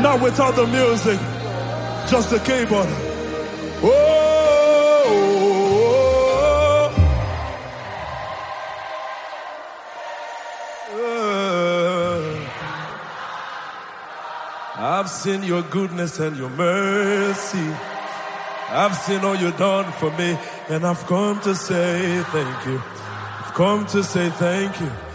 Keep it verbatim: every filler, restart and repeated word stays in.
Not without the music, just the keyboard. Oh, uh, I've seen your goodness and your mercy. I've seen all you've done for me, and I've come to say thank you. I've come to say thank you.